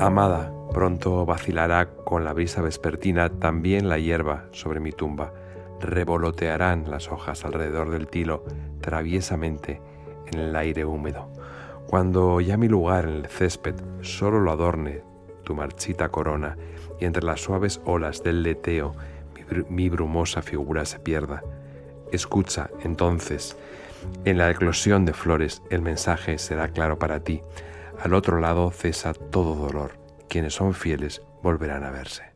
Amada, pronto vacilará con la brisa vespertina también la hierba sobre mi tumba. Revolotearán las hojas alrededor del tilo traviesamente en el aire húmedo. Cuando ya mi lugar en el césped solo lo adorne tu marchita corona y entre las suaves olas del leteo mi brumosa figura se pierda, escucha entonces, en la eclosión de flores el mensaje será claro para ti. Al otro lado cesa todo dolor. Quienes son fieles volverán a verse.